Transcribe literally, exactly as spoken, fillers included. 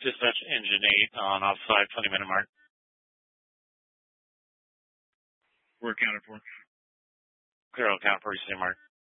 Dispatch engine eight on offside twenty minute mark. We're accounted for. Zero count for each mark.